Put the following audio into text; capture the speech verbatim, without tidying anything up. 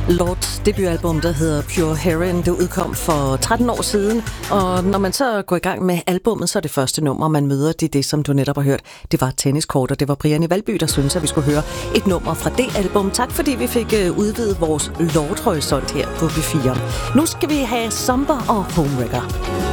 Lords debutalbum, der hedder Pure Heroin. Det udkom for tretten år siden, og når man så går i gang med albummet, så er det første nummer, man møder, det er det, som du netop har hørt. Det var Tenniskort, og det var Brian i Valby, der synes, at vi skulle høre et nummer fra det album. Tak fordi vi fik udvidet vores Lord-horisont her på B fire. Nu skal vi have Somber og Homewrecker.